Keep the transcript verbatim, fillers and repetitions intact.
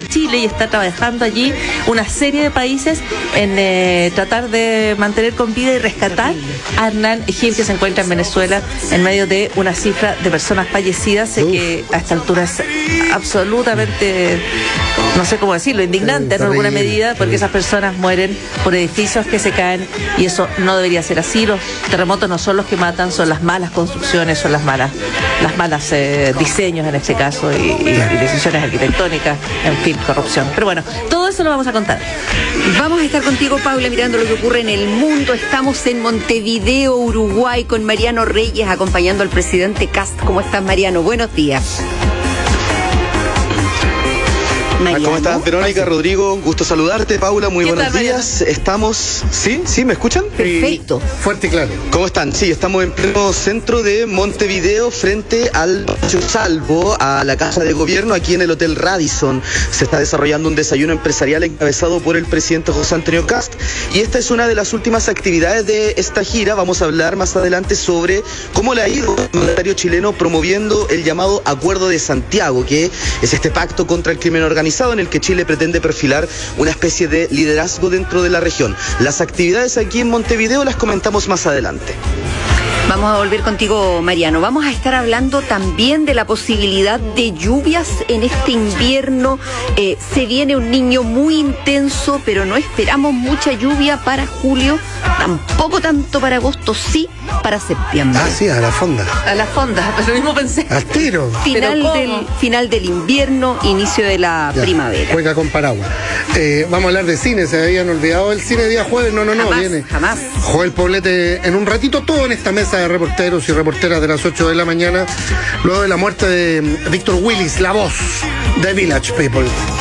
Chile y está trabajando allí una serie de países en eh, tratar de mantener con vida y rescatar a Hernán Gil, que se encuentra en Venezuela en medio de una cifra de personas fallecidas, eh, que a esta altura es absolutamente, no sé cómo decirlo, indignante en alguna medida, porque esas personas mueren por edificios que se caen y eso no debería ser así. Los terremotos no son los que matan, son las malas construcciones, son las malas, las malas eh, diseños en este caso y, y, y decisiones arquitectónicas, en fin, corrupción. Pero bueno, todo eso lo vamos a contar. Vamos a estar contigo, Paula, mirando lo que ocurre en el mundo. Estamos en Montevideo, Uruguay, con Mariano Reyes, acompañando al presidente Kast. ¿Cómo estás, Mariano? Buenos días. Mariano. ¿Cómo estás, Verónica, Rodrigo? Gusto saludarte. Paula, muy buenos tal, días. Estamos... ¿Sí? ¿Sí? ¿Me escuchan? Perfecto. Fuerte y claro. ¿Cómo están? Sí, estamos en pleno centro de Montevideo, frente al Palacio Salvo, a la Casa de Gobierno, aquí en el Hotel Radisson. Se está desarrollando un desayuno empresarial encabezado por el presidente José Antonio Kast. Y esta es una de las últimas actividades de esta gira. Vamos a hablar más adelante sobre cómo le ha ido el mandatario chileno promoviendo el llamado Acuerdo de Santiago, que es este pacto contra el crimen organizado en el que Chile pretende perfilar una especie de liderazgo dentro de la región. Las actividades aquí en Montevideo las comentamos más adelante. Vamos a volver contigo, Mariano. Vamos a estar hablando también de la posibilidad de lluvias en este invierno. Eh, se viene un niño muy intenso, pero no esperamos mucha lluvia para julio, tampoco tanto para agosto, sí para septiembre. Ah, sí, a la fonda. A la fonda, pues lo mismo pensé. Al tiro. Final del, final del invierno, inicio de la Ya, primavera. Juega con paraguas. Eh, vamos a hablar de cine, se habían olvidado el cine día jueves. No, no, no, Jamás, viene. jamás. Joel Poblete en un ratito, todo en esta mesa de reporteros y reporteras de las ocho de la mañana, luego de la muerte de Víctor Willis, la voz de Village People.